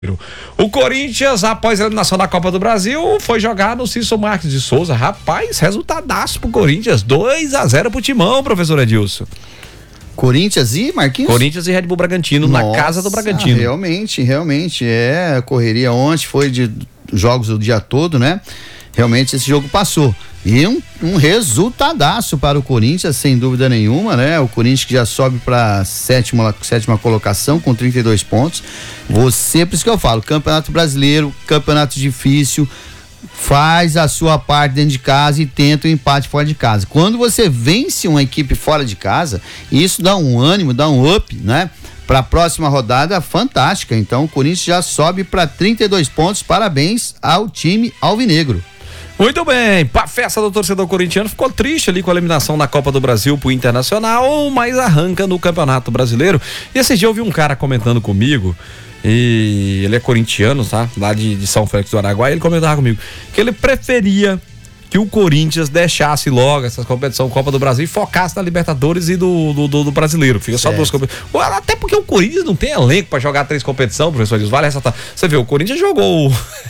O Corinthians, após a eliminação da Copa do Brasil, foi jogar no Cícero Marques de Souza. Rapaz, resultadaço pro Corinthians, 2-0 pro Timão, professor Edilson. Corinthians e Marquinhos? Corinthians e Red Bull Bragantino. Nossa, na casa do Bragantino. Realmente, correria ontem, foi de jogos o dia todo, né? Realmente esse jogo passou. E um resultadaço para o Corinthians, sem dúvida nenhuma, né? O Corinthians que já sobe para sétima colocação com 32 pontos. Por isso que eu falo, Campeonato Brasileiro, campeonato difícil, faz a sua parte dentro de casa e tenta o empate fora de casa. Quando você vence uma equipe fora de casa, isso dá um ânimo, dá um up, né? Para a próxima rodada fantástica. Então o Corinthians já sobe para 32 pontos. Parabéns ao time alvinegro. Muito bem, a festa do torcedor corintiano ficou triste ali com a eliminação na Copa do Brasil pro Internacional, mas arranca no Campeonato Brasileiro. E esse dia eu vi um cara comentando comigo, e ele é corintiano, tá? Lá de São Félix do Araguaia, ele comentava comigo que ele preferia que o Corinthians deixasse logo essa competição Copa do Brasil e focasse na Libertadores e do Brasileiro. Fica só duas competições. Até porque o Corinthians não tem elenco pra jogar 3 competições, professor. Vale ressaltar. Você vê, o Corinthians jogou.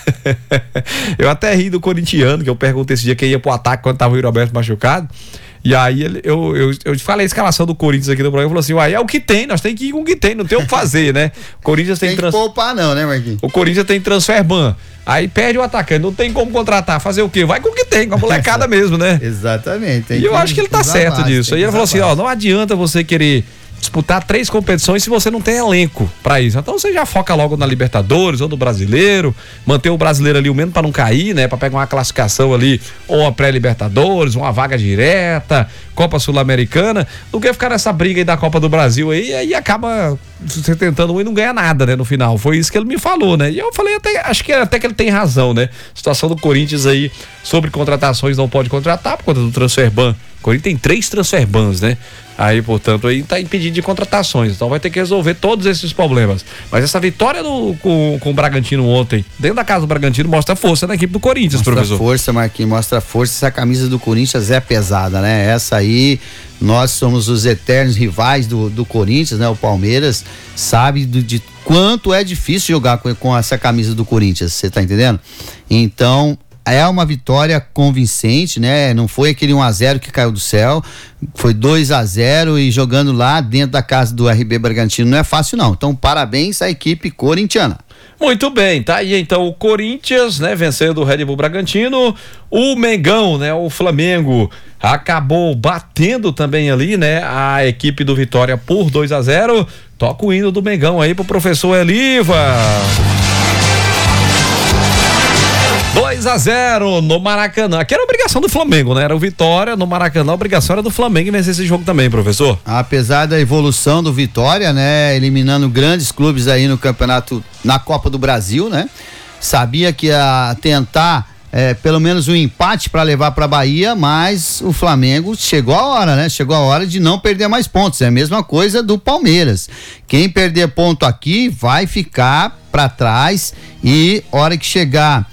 Eu até ri do corintiano, que eu perguntei esse dia quem ia pro ataque quando tava o Yuri Alberto machucado. E aí eu falei a escalação do Corinthians aqui no programa, falou assim, uai, é o que tem, nós temos que ir com o que tem, não tem o que fazer, né? O Corinthians tem que poupar não, né, Marquinhos? O Corinthians tem transfer ban, aí perde o atacante, não tem como contratar, fazer o quê? Vai com o que tem, com a molecada mesmo, né? Exatamente. E eu acho que ele tá certo disso. Aí ele falou assim, não adianta você querer disputar 3 competições se você não tem elenco pra isso. Então você já foca logo na Libertadores ou no Brasileiro, manter o Brasileiro ali o menos pra não cair, né? Pra pegar uma classificação ali, ou a pré-Libertadores, uma vaga direta, Copa Sul-Americana, do que ficar nessa briga aí da Copa do Brasil aí acaba você tentando e não ganha nada, né? No final. Foi isso que ele me falou, né? E eu falei acho que até que ele tem razão, né? Situação do Corinthians aí sobre contratações, não pode contratar por conta do transfer ban. O Corinthians tem 3 transfer bans, né? Aí, portanto, aí tá impedido de contratações. Então vai ter que resolver todos esses problemas. Mas essa vitória com o Bragantino ontem, dentro da casa do Bragantino, mostra força na equipe do Corinthians, professor. Mostra força, Marquinhos, mostra força. Essa camisa do Corinthians é pesada, né? Essa aí, nós somos os eternos rivais do Corinthians, né? O Palmeiras sabe de quanto é difícil jogar com essa camisa do Corinthians, você tá entendendo? Então, é uma vitória convincente, né? Não foi aquele 1-0 que caiu do céu, foi 2-0 e jogando lá dentro da casa do RB Bragantino não é fácil não. Então, parabéns à equipe corintiana. Muito bem, tá aí então o Corinthians, né, vencendo o Red Bull Bragantino. O Mengão, né, o Flamengo acabou batendo também ali, né, a equipe do Vitória por 2-0. Toca o hino do Mengão aí pro professor Eliva. 2-0 no Maracanã. Aqui era obrigação do Flamengo, né? Era o Vitória no Maracanã, a obrigação era do Flamengo em vencer esse jogo também, professor. Apesar da evolução do Vitória, né? Eliminando grandes clubes aí no campeonato, na Copa do Brasil, né? Sabia que ia tentar pelo menos um empate para levar para Bahia, mas o Flamengo chegou a hora, né? Chegou a hora de não perder mais pontos. É a mesma coisa do Palmeiras. Quem perder ponto aqui vai ficar para trás e hora que chegar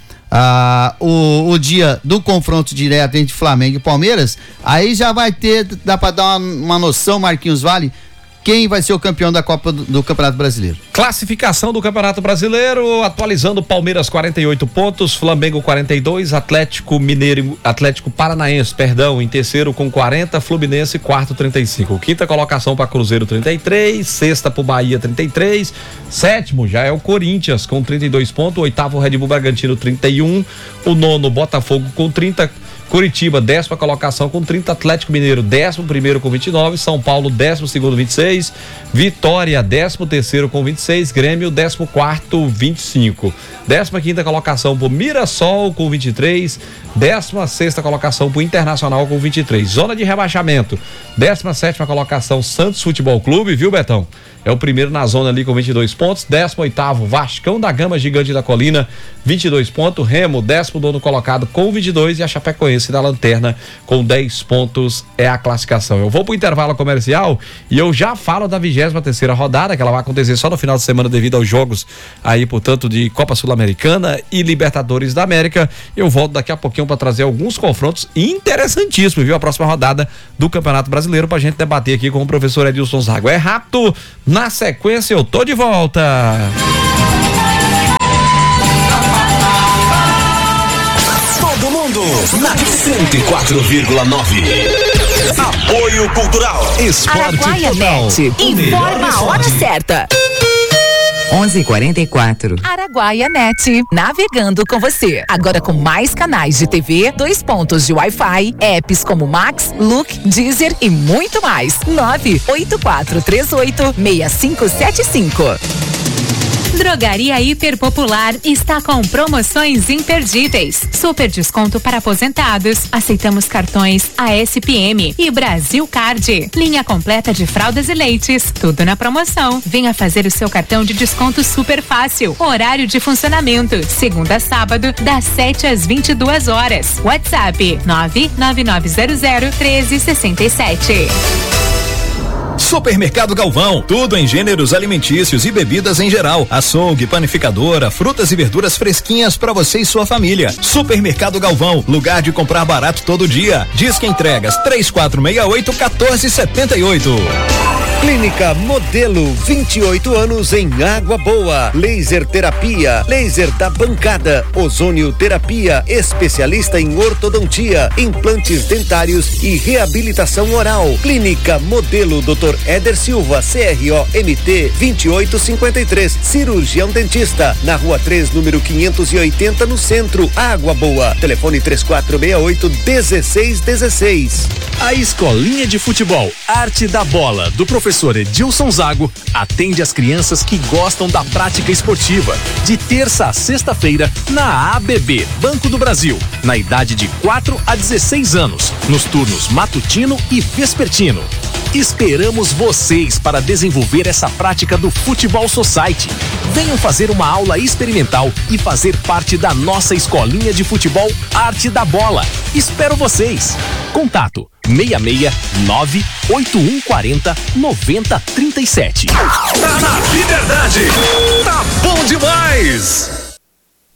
o dia do confronto direto entre Flamengo e Palmeiras, aí já vai dá pra dar uma noção, Marquinhos Vale, quem vai ser o campeão da Copa do Campeonato Brasileiro. Classificação do Campeonato Brasileiro, atualizando: Palmeiras 48 pontos, Flamengo 42, Atlético Paranaense, em terceiro com 40, Fluminense quarto 35, quinta colocação para Cruzeiro 33, sexta pro Bahia 33, sétimo já é o Corinthians com 32 pontos, oitavo Red Bull Bragantino 31, o nono Botafogo com 30, Curitiba, 10ª colocação com 30, Atlético Mineiro, 11º com 29, São Paulo, 12º, 26, Vitória, 13º com 26, Grêmio, 14º, 25. 15ª colocação pro Mirassol com 23, 16ª colocação pro Internacional com 23. Zona de rebaixamento, 17ª colocação Santos Futebol Clube, viu, Betão? É o primeiro na zona ali com 22 pontos. 18º Vascão da Gama Gigante da Colina, 22 pontos. Remo, 19º colocado com 22 e a Chapecoense da Lanterna com 10 pontos é a classificação. Eu vou pro intervalo comercial e eu já falo da 23ª rodada, que ela vai acontecer só no final de semana devido aos jogos aí, portanto, de Copa Sul-Americana e Libertadores da América. Eu volto daqui a pouquinho para trazer alguns confrontos interessantíssimos, viu? A próxima rodada do Campeonato Brasileiro pra gente debater aqui com o professor Edilson Zago. É rápido. Na sequência eu tô de volta. na 104,9. Apoio Cultural. Esporte Araguaia Net. Informa a hora certa. 11h44. Araguaia Net, navegando com você. Agora com mais canais de TV, 2 pontos de Wi-Fi, apps como Max, Look, Deezer e muito mais. 984386575. Drogaria Hiper Popular está com promoções imperdíveis. Super desconto para aposentados. Aceitamos cartões ASPM e Brasil Card. Linha completa de fraldas e leites. Tudo na promoção. Venha fazer o seu cartão de desconto super fácil. Horário de funcionamento. Segunda a sábado, das 7 às 22 horas. WhatsApp 999001367. Supermercado Galvão, tudo em gêneros alimentícios e bebidas em geral. Açougue, panificadora, frutas e verduras fresquinhas para você e sua família. Supermercado Galvão, lugar de comprar barato todo dia. Disque entregas 3468-1478. Clínica Modelo, 28 anos em Água Boa. Laser terapia, laser da bancada, ozônio terapia, especialista em ortodontia, implantes dentários e reabilitação oral. Clínica Modelo, Dr. Éder Silva, CRO-MT 2853, cirurgião dentista, na Rua 3, número 580, no centro, Água Boa. Telefone 3468-1616. A Escolinha de Futebol Arte da Bola, do professor Edilson Zago, atende as crianças que gostam da prática esportiva, de terça a sexta-feira, na ABB, Banco do Brasil, na idade de 4 a 16 anos, nos turnos matutino e vespertino. Esperamos vocês para desenvolver essa prática do Futebol Society. Venham fazer uma aula experimental e fazer parte da nossa Escolinha de Futebol Arte da Bola. Espero vocês. Contato 669-8140-9037. Tá na Liberdade.